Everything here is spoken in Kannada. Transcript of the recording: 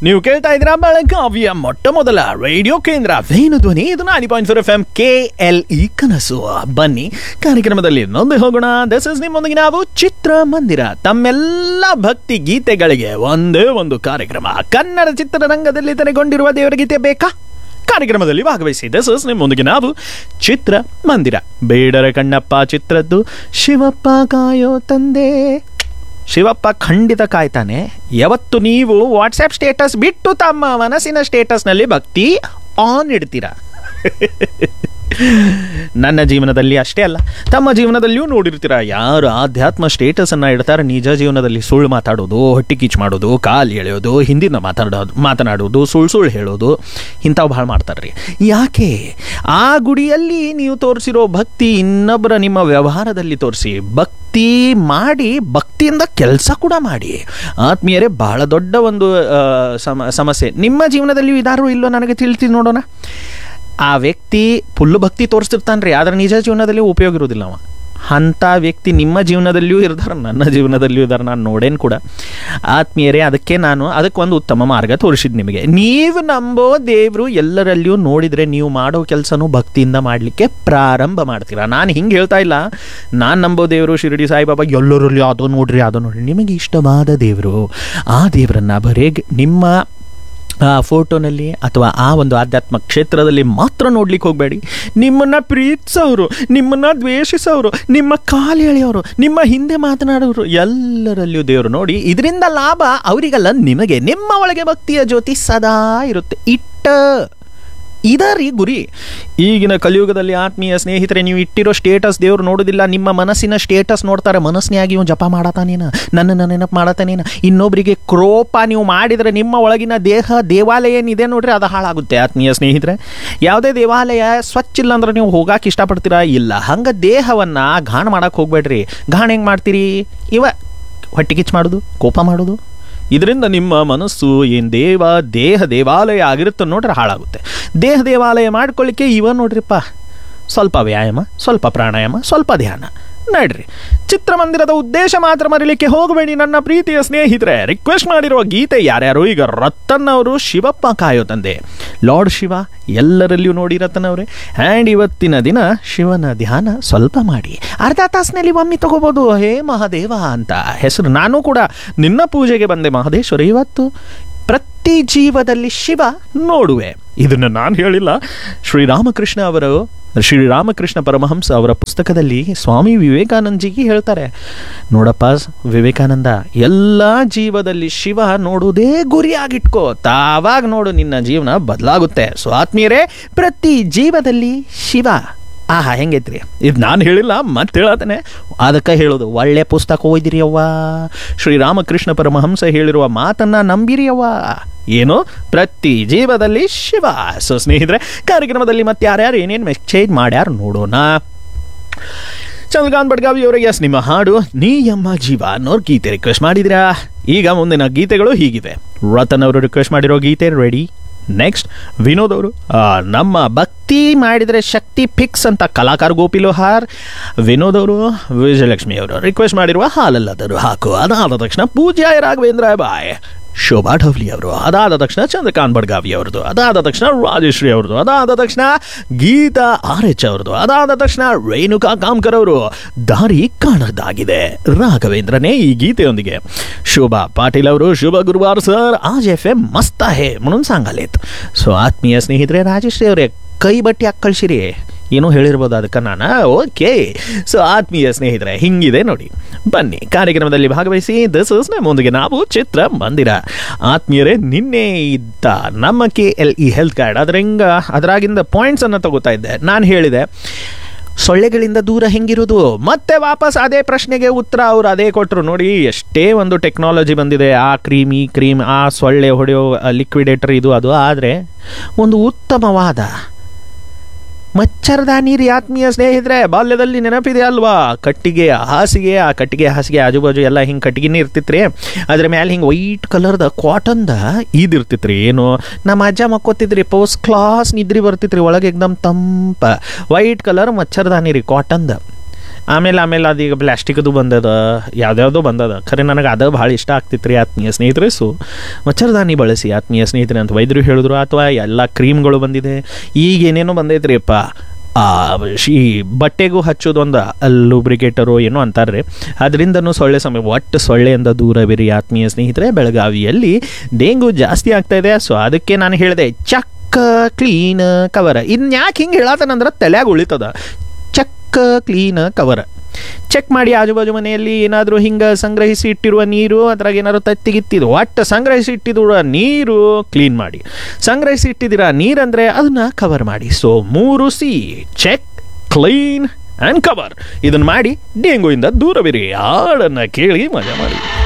ನೀವು ಕೇಳ್ತಾ ಇದ್ದೀರಾ ಬೆಳಗಾವಿಯ ಮೊಟ್ಟ ಮೊದಲ ರೇಡಿಯೋ ಕೇಂದ್ರ ವೇಣುಧ್ವನಿ. ಇದು 90.4 FM KLE ಕನಸು. ಬನ್ನಿ ಕಾರ್ಯಕ್ರಮದಲ್ಲಿ ನೊಂದು ಹೋಗೋಣ. ದಿಸ್ ಇಸ್ ನಿಮ್ಮೊಂದಿಗೆ ನಾವು ಚಿತ್ರಮಂದಿರ. ತಮ್ಮೆಲ್ಲ ಭಕ್ತಿ ಗೀತೆಗಳಿಗೆ ಒಂದೇ ಒಂದು ಕಾರ್ಯಕ್ರಮ. ಕನ್ನಡ ಚಿತ್ರರಂಗದಲ್ಲಿ ತೆರೆಗೊಂಡಿರುವ ದೇವರ ಗೀತೆ ಬೇಕಾ? ಕಾರ್ಯಕ್ರಮದಲ್ಲಿ ಭಾಗವಹಿಸಿ. ದಿಸ್ ಇಸ್ ನಿಮ್ಮೊಂದಿಗೆ ನಾವು ಚಿತ್ರಮಂದಿರ. ಬೇಡರ ಕಣ್ಣಪ್ಪ ಚಿತ್ರದ್ದು ಶಿವಪ್ಪ ಕಾಯೋ ತಂದೆ. ಶಿವಪ್ಪ ಖಂಡಿತ ಕಾಯ್ತಾನೆ. ಯಾವತ್ತು ನೀವು ವಾಟ್ಸ್ಆ್ಯಪ್ ಸ್ಟೇಟಸ್ ಬಿಟ್ಟು ತಮ್ಮ ಮನಸ್ಸಿನ ಸ್ಟೇಟಸ್ನಲ್ಲಿ ಭಕ್ತಿ ಆನ್ ಇಡ್ತೀರಾ? ನನ್ನ ಜೀವನದಲ್ಲಿ ಅಷ್ಟೇ ಅಲ್ಲ, ತಮ್ಮ ಜೀವನದಲ್ಲಿಯೂ ನೋಡಿರ್ತೀರ. ಯಾರು ಆಧ್ಯಾತ್ಮ ಸ್ಟೇಟಸನ್ನು ಇಡ್ತಾರೆ, ನಿಜ ಜೀವನದಲ್ಲಿ ಸುಳ್ಳು ಮಾತಾಡೋದು, ಹೊಟ್ಟೆ ಕಿಚ್ಚು ಮಾಡೋದು, ಕಾಲು ಎಳೆಯೋದು, ಹಿಂದಿನ ಮಾತನಾಡೋದು, ಸುಳ್ಳು ಹೇಳೋದು, ಇಂಥವು ಭಾಳ ಮಾಡ್ತಾರೆ ರೀ. ಯಾಕೆ? ಆ ಗುಡಿಯಲ್ಲಿ ನೀವು ತೋರಿಸಿರೋ ಭಕ್ತಿ ಇನ್ನೊಬ್ಬರ ನಿಮ್ಮ ವ್ಯವಹಾರದಲ್ಲಿ ತೋರಿಸಿ. ಭಕ್ತಿ ಮಾಡಿ, ಭಕ್ತಿಯಿಂದ ಕೆಲಸ ಕೂಡ ಮಾಡಿ. ಆತ್ಮೀಯರೇ, ಬಹಳ ದೊಡ್ಡ ಒಂದು ಸಮಸ್ಯೆ ನಿಮ್ಮ ಜೀವನದಲ್ಲಿಯೂ ಇದಾರೋ ಇಲ್ಲೋ ನನಗೆ ತಿಳಿಸಿ ನೋಡೋಣ. ಆ ವ್ಯಕ್ತಿ ಫುಲ್ಲು ಭಕ್ತಿ ತೋರಿಸ್ತಿರ್ತಾನೆ ರೀ, ಆದರೆ ನಿಜ ಜೀವನದಲ್ಲಿ ಉಪಯೋಗ ಇರೋದಿಲ್ಲ ಅವ. ಅಂಥ ವ್ಯಕ್ತಿ ನಿಮ್ಮ ಜೀವನದಲ್ಲಿಯೂ ಇರ್ತಾರೆ, ನನ್ನ ಜೀವನದಲ್ಲಿಯೂ ಇದ್ದಾರೆ, ನಾನು ನೋಡೇನು ಕೂಡ. ಆತ್ಮೀಯರೇ, ಅದಕ್ಕೊಂದು ಉತ್ತಮ ಮಾರ್ಗ ತೋರಿಸಿದ್ದು ನಿಮಗೆ. ನೀವು ನಂಬೋ ದೇವರು ಎಲ್ಲರಲ್ಲಿಯೂ ನೋಡಿದರೆ ನೀವು ಮಾಡೋ ಕೆಲಸನೂ ಭಕ್ತಿಯಿಂದ ಮಾಡಲಿಕ್ಕೆ ಪ್ರಾರಂಭ ಮಾಡ್ತೀರಾ. ನಾನು ಹಿಂಗೆ ಹೇಳ್ತಾ ಇಲ್ಲ, ನಾನು ನಂಬೋ ದೇವರು ಶಿರಡಿ ಸಾಯಿಬಾಬಾ ಎಲ್ಲರಲ್ಲಿ ಅದೋ ನೋಡ್ರಿ. ನಿಮಗೆ ಇಷ್ಟವಾದ ದೇವರು, ಆ ದೇವರನ್ನು ಬರೇ ನಿಮ್ಮ ಆ ಫೋಟೋನಲ್ಲಿ ಅಥವಾ ಆ ಒಂದು ಆಧ್ಯಾತ್ಮ ಕ್ಷೇತ್ರದಲ್ಲಿ ಮಾತ್ರ ನೋಡ್ಲಿಕ್ಕೆ ಹೋಗಬೇಡಿ. ನಿಮ್ಮನ್ನು ಪ್ರೀತಿಸೋರು, ನಿಮ್ಮನ್ನು ದ್ವೇಷಿಸೋರು, ನಿಮ್ಮ ಕಾಲು ಎಳೆಯೋರು, ನಿಮ್ಮ ಹಿಂದೆ ಮಾತನಾಡೋರು ಎಲ್ಲರಲ್ಲಿಯೂ ದೇವರು ನೋಡಿ. ಇದರಿಂದ ಲಾಭ ಅವರಿಗಲ್ಲ, ನಿಮಗೆ. ನಿಮ್ಮ ಒಳಗೆ ಭಕ್ತಿಯ ಜ್ಯೋತಿ ಸದಾ ಇರುತ್ತೆ. ಇದರಿ ಗುರಿ. ಈಗಿನ ಕಲಿಯುಗದಲ್ಲಿ ಆತ್ಮೀಯ ಸ್ನೇಹಿತರೆ, ನೀವು ಇಟ್ಟಿರೋ ಸ್ಟೇಟಸ್ ದೇವರು ನೋಡೋದಿಲ್ಲ, ನಿಮ್ಮ ಮನಸ್ಸಿನ ಸ್ಟೇಟಸ್ ನೋಡ್ತಾರೆ. ಮನಸ್ಸಿನಾಗಿ ಇವು ಜಪ ಮಾಡತಾನೇನ, ನನ್ನ ನೆನಪು ಮಾಡತಾನೇನ, ಇನ್ನೊಬ್ಬರಿಗೆ ಕ್ರೋಪ ನೀವು ಮಾಡಿದರೆ ನಿಮ್ಮ ಒಳಗಿನ ದೇವಾಲಯ ಏನಿದೆ ನೋಡ್ರಿ, ಅದು ಹಾಳಾಗುತ್ತೆ. ಆತ್ಮೀಯ ಸ್ನೇಹಿತರೆ, ಯಾವುದೇ ದೇವಾಲಯ ಸ್ವಚ್ಛ ಇಲ್ಲ ಅಂದ್ರೆ ನೀವು ಹೋಗಕ್ಕೆ ಇಷ್ಟಪಡ್ತೀರಾ? ಇಲ್ಲ. ಹಂಗೆ ದೇಹವನ್ನು ಘಾಣ ಮಾಡಕ್ಕೆ ಹೋಗ್ಬೇಡ್ರಿ. ಘಾಣ ಹೆಂಗೆ ಮಾಡ್ತೀರಿ? ಹೊಟ್ಟೆ ಕಿಚ್ಚು ಮಾಡೋದು, ಕೋಪ ಮಾಡೋದು. ಇದರಿಂದ ನಿಮ್ಮ ಮನಸ್ಸು ಏನು ದೇವಾಲಯ ಆಗಿರುತ್ತೆ ನೋಡ್ರಿ, ಹಾಳಾಗುತ್ತೆ. ದೇವಾಲಯ ಮಾಡ್ಕೊಳ್ಳಿಕ್ಕೆ ನೋಡ್ರಿಪ್ಪ, ಸ್ವಲ್ಪ ವ್ಯಾಯಾಮ, ಸ್ವಲ್ಪ ಪ್ರಾಣಾಯಾಮ, ಸ್ವಲ್ಪ ಧ್ಯಾನ ನಡ್ರಿ. ಚಿತ್ರಮಂದಿರದ ಉದ್ದೇಶ ಮಾತ್ರ ಮರಿಲಿಕ್ಕೆ ಹೋಗಬೇಡಿ ನನ್ನ ಪ್ರೀತಿಯ ಸ್ನೇಹಿತರೆ. ರಿಕ್ವೆಸ್ಟ್ ಮಾಡಿರುವ ಗೀತೆ ಯಾರ್ಯಾರು? ಈಗ ರತನ್ ಅವರು ಶಿವಪ್ಪ ಕಾಯೋ ತಂದೆ, ಲಾರ್ಡ್ ಶಿವ ಎಲ್ಲರಲ್ಲಿಯೂ ನೋಡಿ ರತನ್ ಅವರೇ. ಆ್ಯಂಡ್ ಇವತ್ತಿನ ದಿನ ಶಿವನ ಧ್ಯಾನ ಸ್ವಲ್ಪ ಮಾಡಿ. ಅರ್ಧ ತಾಸಿನಲ್ಲಿ ಒಮ್ಮೆ ತಗೋಬೋದು. ಹೇ ಮಹಾದೇವ ಅಂತ ಹೆಸರು. ನಾನು ಕೂಡ ನಿನ್ನ ಪೂಜೆಗೆ ಬಂದೆ ಮಹದೇಶ್ವರ. ಇವತ್ತು ಪ್ರತಿ ಜೀವದಲ್ಲಿ ಶಿವ ನೋಡುವೆ. ಇದನ್ನು ನಾನು ಹೇಳಿಲ್ಲ, ಶ್ರೀರಾಮಕೃಷ್ಣ ಪರಮಹಂಸ ಅವರ ಪುಸ್ತಕದಲ್ಲಿ ಸ್ವಾಮಿ ವಿವೇಕಾನಂದಜಿಗೆ ಹೇಳ್ತಾರೆ. ನೋಡಪ್ಪ ವಿವೇಕಾನಂದ, ಎಲ್ಲ ಜೀವದಲ್ಲಿ ಶಿವ ನೋಡುವುದೇ ಗುರಿಯಾಗಿಟ್ಕೋ, ತಾವಾಗ ನೋಡು, ನಿನ್ನ ಜೀವನ ಬದಲಾಗುತ್ತೆ. ಸೊ ಆತ್ಮೀಯರೇ, ಪ್ರತಿ ಜೀವದಲ್ಲಿ ಶಿವ. ಆಹಾ, ಹೆಂಗೈತ್ರಿ ಇದು? ನಾನು ಹೇಳಿಲ್ಲ, ಮತ್ತೆ ಹೇಳತ್ತೇನೆ. ಅದಕ್ಕೆ ಹೇಳೋದು, ಒಳ್ಳೆ ಪುಸ್ತಕ ಓದಿರಿ ಅವ್ವ. ಶ್ರೀರಾಮಕೃಷ್ಣ ಪರಮಹಂಸ ಹೇಳಿರುವ ಮಾತನ್ನು ನಂಬಿರಿ ಅವ್ವ. ಏನು? ಪ್ರತಿ ಜೀವದಲ್ಲಿ ಶಿವ. ಸೊ ಸ್ನೇಹಿತರೆ, ಕಾರ್ಯಕ್ರಮದಲ್ಲಿ ಮತ್ತೆ ಯಾರ್ಯಾರು ಏನೇನು ಮೆಸೇಜ್ ಮಾಡ್ಯಾರ ನೋಡೋಣ. ಚಂದ್ರಕಾಂತ್ ಬಡ್ಗಾವಿ ಅವರಿಗೆ ಎಸ್, ನಿಮ್ಮ ಹಾಡು ನೀ ಅಮ್ಮ ಜೀವ ಅನ್ನೋರು ಗೀತೆ ರಿಕ್ವೆಸ್ಟ್ ಮಾಡಿದಿರಾ. ಈಗ ಮುಂದಿನ ಗೀತೆಗಳು ಹೀಗಿವೆ. ರತನ್ ಅವರು ರಿಕ್ವೆಸ್ಟ್ ಮಾಡಿರೋ ಗೀತೆ ರೆಡಿ. ನೆಕ್ಸ್ಟ್ ವಿನೋದ್ ಅವರು, ನಮ್ಮ ಭಕ್ತಿ ಮಾಡಿದರೆ ಶಕ್ತಿ ಫಿಕ್ಸ್ ಅಂತ ಕಲಾಕಾರ ಗೋಪಿ ಲೋಹಾರ್. ವಿನೋದ್ ಅವರು, ವಿಜಯಲಕ್ಷ್ಮಿ ಅವರು ರಿಕ್ವೆಸ್ಟ್ ಮಾಡಿರುವ ಹಾಲಲ್ಲದರು ಹಾಕು. ಅದಾದ ತಕ್ಷಣ ಪೂಜ್ಯ ರಾಘವೇಂದ್ರ ಬಾಯ್, ಶೋಭಾ ಢವ್ಲಿ ಅವರು. ಅದಾದ ತಕ್ಷಣ ಚಂದ್ರಕಾಂತ್ ಬಡ್ಗಾವಿ ಅವ್ರದ್ದು. ಅದಾದ ತಕ್ಷಣ ರಾಜಶ್ರೀ ಅವ್ರದ್ದು. ಅದಾದ ತಕ್ಷಣ ಗೀತಾ RH ಅವ್ರದ್ದು. ಅದಾದ ತಕ್ಷಣ ರೇಣುಕಾ ಕಾಮ್ಕರ್ ಅವರು. ದಾರಿ ಕಾಣದಾಗಿದೆ ರಾಘವೇಂದ್ರನೇ ಈ ಗೀತೆಯೊಂದಿಗೆ. ಶೋಭಾ ಪಾಟೀಲ್ ಅವರು, ಶುಭ ಗುರುವಾರ ಸರ್, ಆಜ್ FM ಮಸ್ತ ಹೇ म्हणून सांगालेत. ಸೊ ಆತ್ಮೀಯ ಸ್ನೇಹಿತರೆ, ರಾಜಶ್ರೀ ಅವರೇ ಕೈ ಬಟ್ಟಿ ಹಾಕಿ ಕಳಿಸಿರಿ. ಏನೋ ಹೇಳಿರ್ಬೋದು, ಅದಕ್ಕೆ ನಾನು ಓಕೆ. ಸೊ ಆತ್ಮೀಯ ಸ್ನೇಹಿತರೆ, ಹಿಂಗಿದೆ ನೋಡಿ. ಬನ್ನಿ ಕಾರ್ಯಕ್ರಮದಲ್ಲಿ ಭಾಗವಹಿಸಿ. ದಿಸ್ ಇಸ್ ನಮ್ಮೊಂದಿಗೆ ನಾವು ಚಿತ್ರಮಂದಿರ. ಆತ್ಮೀಯರೇ, ನಿನ್ನೆ ಇದ್ದ ನಮ್ಮ KLE ಹೆಲ್ತ್ ಕಾರ್ಡ್ ಅದರಾಗಿಂದ ಪಾಯಿಂಟ್ಸನ್ನು ತಗೋತಾ ಇದ್ದೆ. ನಾನು ಹೇಳಿದೆ ಸೊಳ್ಳೆಗಳಿಂದ ದೂರ ಹೆಂಗಿರೋದು. ಮತ್ತೆ ವಾಪಸ್ ಅದೇ ಪ್ರಶ್ನೆಗೆ ಉತ್ತರ ಅವರು ಅದೇ ಕೊಟ್ಟರು. ನೋಡಿ, ಎಷ್ಟೇ ಒಂದು ಟೆಕ್ನಾಲಜಿ ಬಂದಿದೆ, ಆ ಕ್ರೀಮ್, ಆ ಸೊಳ್ಳೆ ಹೊಡೆಯೋ ಲಿಕ್ವಿಡೇಟರ್ ಇದು ಅದು, ಆದರೆ ಒಂದು ಉತ್ತಮವಾದ ಮಚ್ಚರದಾನಿ ರೀ. ಆತ್ಮೀಯ ಸ್ನೇಹಿತರೆ, ಬಾಲ್ಯದಲ್ಲಿ ನೆನಪಿದೆ ಅಲ್ವಾ? ಕಟ್ಟಿಗೆ ಹಾಸಿಗೆ, ಆ ಕಟ್ಟಿಗೆ ಹಾಸಿಗೆ ಆಜುಬಾಜು ಎಲ್ಲ ಹಿಂಗೆ ಕಟ್ಟಿಗೆನೇ ಇರ್ತಿತ್ತು ರೀ. ಅದ್ರ ಮೇಲೆ ಹಿಂಗೆ ವೈಟ್ ಕಲರ್ದ ಕಾಟನ್ದ ಇದಿರ್ತಿತ್ತು ರೀ. ಏನು, ನಮ್ಮ ಅಜ್ಜ ಮಕ್ಕೋತಿದ್ರಿ, ಫಸ್ಟ್ ಕ್ಲಾಸ್ ನಿದ್ರಿ ಬರ್ತಿತ್ತು ರೀ. ಒಳಗೆ ಎಕ್ದಮ್ ತಂಪ ವೈಟ್ ಕಲರ್ ಮಚ್ಚರದಾನಿ ರೀ, ಕಾಟನ್ದ. ಆಮೇಲೆ ಅದೀಗ ಪ್ಲಾಸ್ಟಿಕ್ದು ಬಂದದ, ಯಾವ್ದ್ಯಾವುದೋ ಬಂದದ. ಖರೆ ನನಗೆ ಅದು ಭಾಳ ಇಷ್ಟ ಆಗ್ತಿತ್ತು ರೀ ಆತ್ಮೀಯ ಸ್ನೇಹಿತರೆ. ಸೊ ಮಚ್ಚರದಾನಿ ಬಳಸಿ ಆತ್ಮೀಯ ಸ್ನೇಹಿತರೆ ಅಂತ ವೈದ್ಯರು ಹೇಳಿದ್ರು. ಅಥವಾ ಎಲ್ಲ ಕ್ರೀಮ್ಗಳು ಬಂದಿದೆ, ಈಗ ಏನೇನೋ ಬಂದೈತ್ರಿ ಅಪ್ಪ. ಈ ಬಟ್ಟೆಗೂ ಹಚ್ಚೋದೊಂದು ಲೂಬ್ರಿಕೇಟರು ಏನೋ ಅಂತಾರೆ, ಅದರಿಂದನೂ ಸೊಳ್ಳೆ ಸಮಯ. ಒಟ್ಟು ಸೊಳ್ಳೆಯಿಂದ ದೂರವಿರಿ ಆತ್ಮೀಯ ಸ್ನೇಹಿತರೆ. ಬೆಳಗಾವಿಯಲ್ಲಿ ಡೆಂಗು ಜಾಸ್ತಿ ಆಗ್ತಾ ಇದೆ. ಸೊ ಅದಕ್ಕೆ ನಾನು ಹೇಳಿದೆ ಚಕ್ಕ ಕ್ಲೀನ್ ಕವರ್. ಇದನ್ನ ಯಾಕೆ ಹಿಂಗೆ ಹೇಳತ್ತನಂದ್ರೆ ತಲೆಯಾಗ ಉಳಿತದ. ಚಕ್ಕ ಕ್ಲೀನ್ ಕವರ್ ಚೆಕ್ ಮಾಡಿ. ಆಜುಬಾಜು ಮನೆಯಲ್ಲಿ ಏನಾದರೂ ಹಿಂಗೆ ಸಂಗ್ರಹಿಸಿ ಇಟ್ಟಿರುವ ನೀರು, ಅದ್ರಾಗ ಏನಾದ್ರು ತತ್ತಿಗಿತ್ತಿದ್ದು, ಒಟ್ಟು ಸಂಗ್ರಹಿಸಿ ಇಟ್ಟಿರುವ ನೀರು ಕ್ಲೀನ್ ಮಾಡಿ. ಸಂಗ್ರಹಿಸಿ ಇಟ್ಟಿದ್ದೀರಾ ನೀರಂದರೆ ಅದನ್ನು ಕವರ್ ಮಾಡಿ. So 3C: check, clean and cover. ಇದನ್ನು ಮಾಡಿ ಡೆಂಗುವಿಂದ ದೂರವಿರಿ. ಹಾಡನ್ನು ಕೇಳಿ ಮಜಾ ಮಾಡಿ.